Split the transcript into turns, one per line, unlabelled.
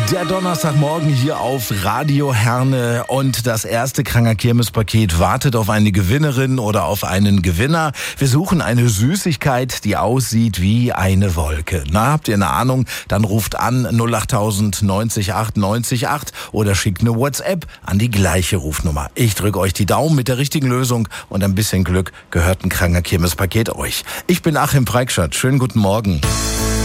Der Donnerstagmorgen hier auf Radio Herne und das erste Kranger Kirmespaket wartet auf eine Gewinnerin oder auf einen Gewinner. Wir suchen eine Süßigkeit, die aussieht wie eine Wolke. Na, habt ihr eine Ahnung? Dann ruft an 08000 90 8 90 8 oder schickt eine WhatsApp an die gleiche Rufnummer. Ich drücke euch die Daumen mit der richtigen Lösung und ein bisschen Glück gehört ein Kranger Kirmespaket euch. Ich bin Achim Preikschat. Schönen guten Morgen.